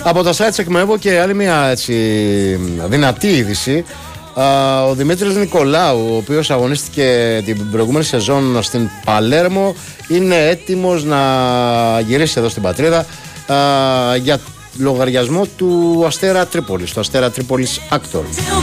Από τα site εκμεύω και άλλη μια έτσι δυνατή είδηση. Ο Δημήτρης Νικολάου, ο οποίος αγωνίστηκε την προηγούμενη σεζόν στην Παλέρμο, είναι έτοιμος να γυρίσει εδώ στην πατρίδα για λογαριασμό του Αστέρα Τρίπολης, του Αστέρα Τρίπολης Άκτορ.